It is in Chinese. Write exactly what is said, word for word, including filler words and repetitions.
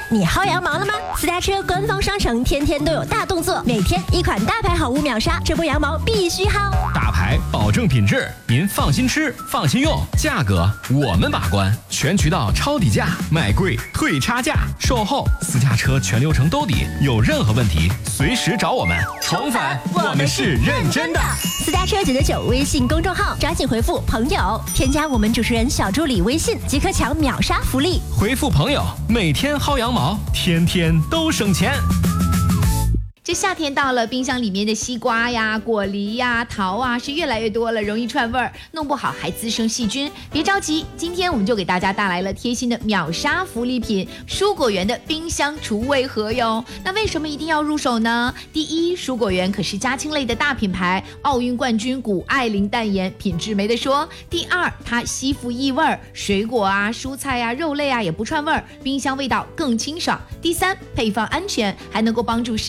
你薅羊毛了吗？私家车官方商城天天都有大动作，每天一款大牌好物秒杀，这波羊毛必须薅。 大牌保证品质，您放心吃，放心用，价格我们把关，全渠道抄底价，买贵退差价，售后私家车全流程兜底，有任何问题随时找我们。重返，我们是认真的。 私家车九九九微信公众号，抓紧回复朋友，添加我们主持人小助理微信，即可抢秒杀福利。 回复朋友，每天薅羊毛，天天都省钱。 这夏天到了，冰箱里面的西瓜呀、果梨呀、桃啊是越来越多了，容易串味儿，弄不好还滋生细菌。别着急，今天我们就给大家带来了贴心的秒杀福利品——蔬果园的冰箱除味盒哟。那为什么一定要入手呢？第一，蔬果园可是家禽类的大品牌，奥运冠军谷爱凌代言，品质没得说。第二，它吸附异味，水果啊、蔬菜啊、肉类啊也不串味儿，冰箱味道更清爽。第三，配方安全，还能够帮助